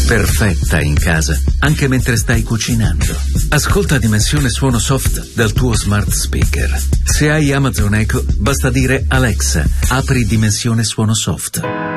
Perfetta in casa, anche mentre stai cucinando. Ascolta Dimensione Suono Soft dal tuo smart speaker. Se hai Amazon Echo, basta dire Alexa, apri Dimensione Suono Soft.